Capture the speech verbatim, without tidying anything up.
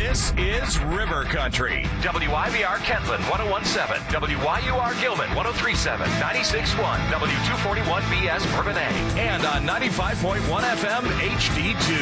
This is River Country. W I V R Kentland one oh one point seven, W Y U R Gilman one oh three point seven, ninety-six point one, W two forty-one B S Bourbonnais. And on ninety-five point one F M H D two.